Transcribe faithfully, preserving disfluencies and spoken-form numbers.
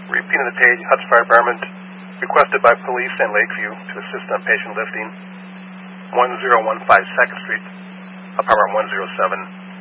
Repeating the page, Hudson Fire Department requested by police in Lakeview to assist on patient lifting one zero one five second Street, apartment one zero seven.